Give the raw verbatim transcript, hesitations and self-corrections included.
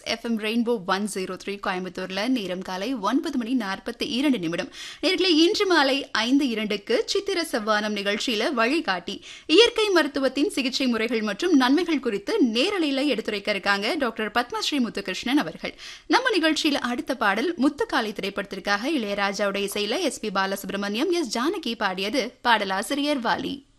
FM rainbow one zero three கோயம்புத்தூர்ல நேரம் காலை ஒன்பது மணி நாற்பத்தி இரண்டு நிமிடம். நேர்களை இன்று மாலை ஐந்து இரண்டுக்கு சித்திர செவ்வானம் நிகழ்ச்சியில வழிகாட்டி இயற்கை மருத்துவத்தின் சிகிச்சை முறைகள் மற்றும் நன்மைகள் குறித்து நேரலையில எடுத்துரைக்க இருக்காங்க டாக்டர் பத்மஸ்ரீ முத்துகிருஷ்ணன் அவர்கள். நம்ம நிகழ்ச்சியில அடுத்த பாடல் முத்துக்காலை திரைப்படத்திற்காக இளையராஜாவுடைய இசையில S B Balasubramaniam, S Janaki பாடியது. பாடலாசிரியர் வாலி.